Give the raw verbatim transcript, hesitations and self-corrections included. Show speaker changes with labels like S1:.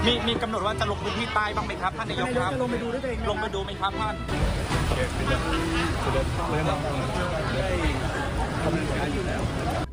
S1: มีมีกำหนดว่าจะลงพื้นที่ใต้บ้างไหมครับท่านนายกครับ
S2: จะลงไปดูด้วยตัวเอง
S1: ลงไปดูไหมครับท่าน
S2: ได้ทำงานอยู่แล้ว